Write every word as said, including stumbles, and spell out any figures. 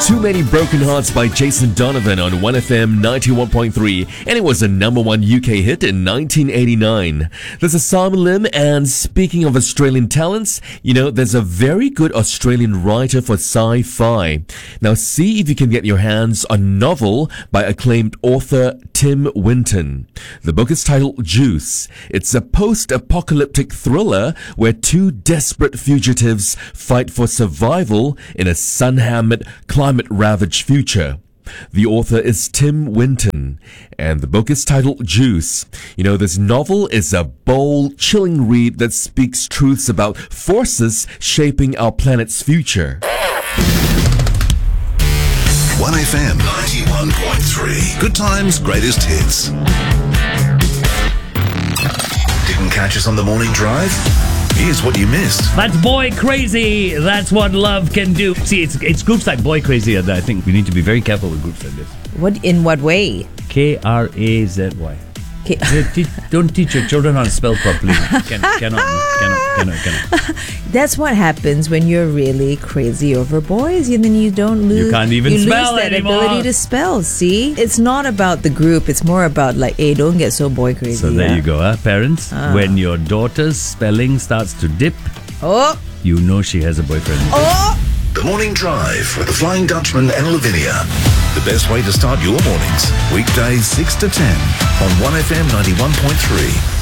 Too Many Broken Hearts by Jason Donovan on one F M ninety-one point three, and it was a number one U K hit in nineteen eighty-nine. This is Simon Lim, and speaking of Australian talents, you know, there's a very good Australian writer for sci-fi. Now see if you can get your hands on a novel by acclaimed author Tim Winton. The book is titled Juice. It's a post-apocalyptic thriller where two desperate fugitives fight for survival in a sun-hammered, climate-ravaged future. The author is Tim Winton, and the book is titled Juice. You know, this novel is a bold, chilling read that speaks truths about forces shaping our planet's future. one F M ninety-one point three. Good times, greatest hits. Didn't catch us on the morning drive? Here's what you missed. That's Boy Crazy. That's what love can do. See, it's it's groups like Boy Crazy that I think we need to be very careful with groups like this. What in what way? K R A Z Y. K- Te- Don't teach your children how to spell properly. Can, cannot, cannot, cannot, cannot. That's what happens when you're really crazy over boys, and then you don't lose. You can't even you spell lose that anymore. ability to spell. See, it's not about the group. It's more about like, hey, don't get so boy crazy. So there yeah? you go, huh, parents. Ah. When your daughter's spelling starts to dip, Oh, you know she has a boyfriend. oh. The Morning Drive with the Flying Dutchman and Lavinia. The best way to start your mornings. Weekdays six to ten on one F M ninety-one point three.